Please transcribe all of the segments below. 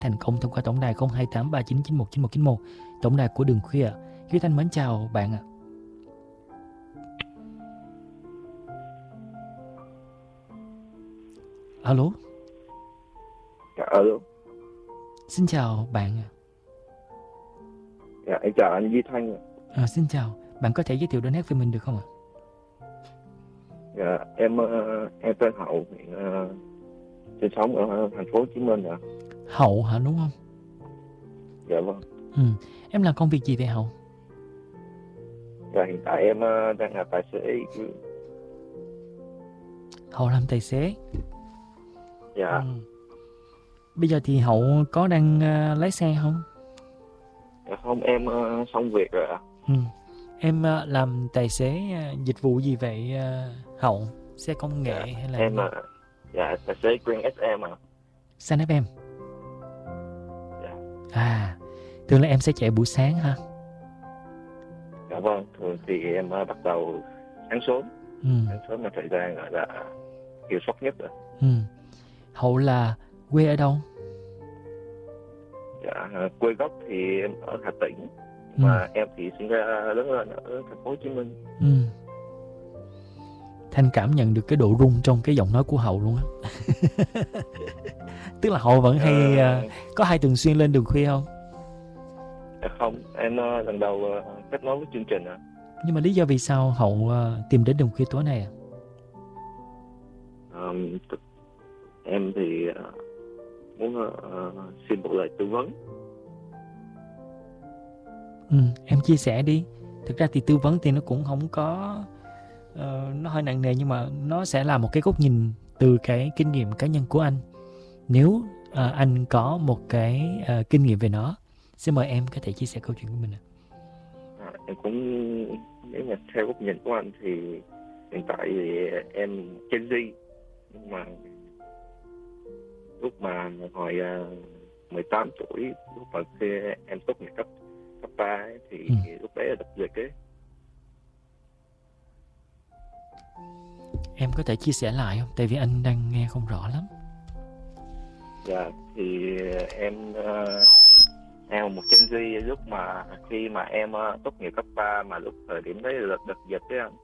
thành công thông qua tổng đài 0283991991, tổng đài của Đường Khuya. Hiếu Thanh mến chào bạn ạ. Alo. Dạ, alo. Xin chào bạn ạ. Dạ, em chào anh Duy Thanh. Xin chào. Bạn có thể giới thiệu đôi nét về mình được không ạ? Dạ, em tên Hậu, hiện sinh sống ở thành phố Hồ Chí Minh ạ. Hậu hả, đúng không? Dạ vâng. Em làm công việc gì vậy Hậu? Dạ, hiện tại em đang là tài xế. Hậu làm tài xế. Dạ. Bây giờ thì Hậu có đang lái xe không? Dạ không, em xong việc rồi ạ. Em làm tài xế dịch vụ gì vậy Hậu? Xe công nghệ dạ, hay là em dạ, tài xế Green SM ạ. Xanh FM. Dạ. Thường là em sẽ chạy buổi sáng ha? Dạ vâng, thường thì em bắt đầu sáng sớm. Sáng sớm là thời gian gọi là hiệu suất nhất rồi. Hậu là quê ở đâu? Dạ, quê gốc thì em ở Hà Tĩnh, mà em thì sinh ra lớn lên ở thành phố Hồ Chí Minh. Thanh cảm nhận được cái độ rung trong cái giọng nói của Hậu luôn á. Tức là Hậu vẫn hay có hay thường xuyên lên Đường Khuya không? Dạ không, em lần đầu kết nối với chương trình ạ. Nhưng mà lý do vì sao Hậu tìm đến Đường Khuya tối nay ạ? Em thì muốn xin một lời tư vấn. Em chia sẻ đi. Thực ra thì tư vấn thì nó cũng không có nó hơi nặng nề, nhưng mà nó sẽ là một cái góc nhìn từ cái kinh nghiệm cá nhân của anh. Nếu anh có một cái kinh nghiệm về nó, xin mời em có thể chia sẻ câu chuyện của mình ạ. Em cũng, nếu mà theo góc nhìn của anh thì hiện tại thì em Gen Z, nhưng mà lúc mà hồi 18 tuổi, lúc mà khi em tốt nghiệp cấp 3 ấy, thì lúc đấy là đợt dịch ấy. Em có thể chia sẻ lại không? Tại vì anh đang nghe không rõ lắm. Dạ, thì em là một Gen Z lúc mà khi mà em tốt nghiệp cấp 3, mà lúc thời điểm đấy là đợt dịch đấy anh.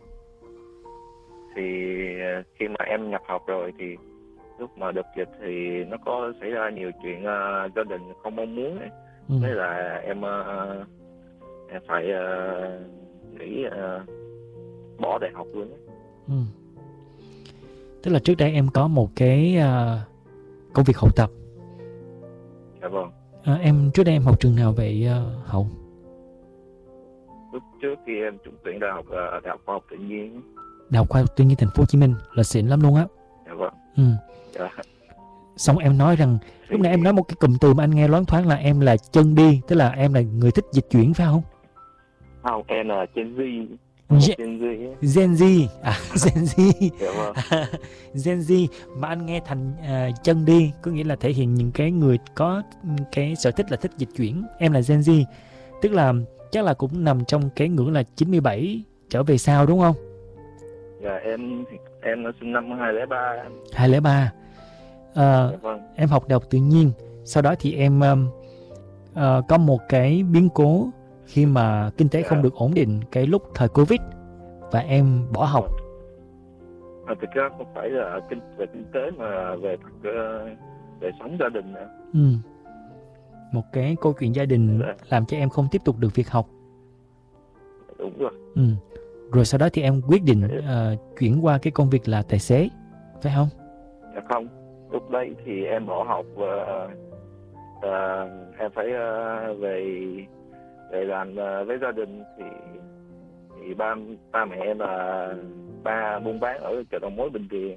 Thì khi mà em nhập học rồi thì lúc mà đợt dịch thì nó có xảy ra nhiều chuyện gia đình không mong muốn ấy. Thế là em phải nghĩ bỏ đại học luôn ấy. Tức là trước đây em có một cái công việc học tập. Dạ vâng. Em trước đây em học trường nào vậy Hậu? Lúc trước khi em trúng tuyển đại học Đại học Khoa học Tự nhiên. Đại học Khoa học Tự nhiên thành phố Hồ Chí Minh là xịn lắm luôn á. Dạ vâng. Dạ. Xong em nói rằng lúc nãy em nói một cái cụm từ mà anh nghe loáng thoáng là em là chân đi, tức là em là người thích dịch chuyển phải không? Không, em là Gen Z. Gen Z. Gen Z. Dạ vâng. Gen Z mà anh nghe thành chân đi, có nghĩa là thể hiện những cái người có cái sở thích là thích dịch chuyển. Em là Gen Z, tức là chắc là cũng nằm trong cái ngưỡng là 97 trở về sau đúng không? Dạ, em sinh năm 2003. 2003. Dạ vâng. Em học đại học tự nhiên, sau đó thì em có một cái biến cố khi mà kinh tế không được ổn định cái lúc thời Covid và em bỏ học. Thực ra không phải là về kinh tế mà về đời sống gia đình nữa. Một cái câu chuyện gia đình làm cho em không tiếp tục được việc học. Đúng rồi. Rồi sau đó thì em quyết định chuyển qua cái công việc là tài xế, phải không? Dạ không, lúc đấy thì em bỏ học và em phải về làm với gia đình. Thì ba mẹ em là buôn bán ở chợ đầu mối Bình Điền.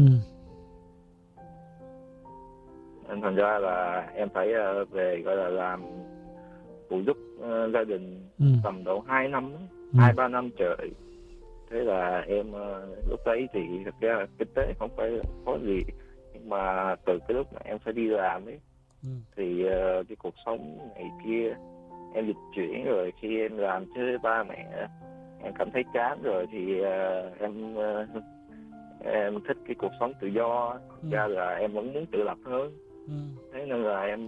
Nên thành ra là em phải về gọi là làm phụ giúp gia đình tầm độ 2-3 năm trời. Thế là em lúc đấy thì thật ra kinh tế không phải có gì, nhưng mà từ cái lúc mà em phải đi làm ấy thì cái cuộc sống này kia em dịch chuyển, rồi khi em làm với ba mẹ em cảm thấy chán rồi thì em thích cái cuộc sống tự do, ra là em vẫn muốn tự lập hơn. Thế nên là em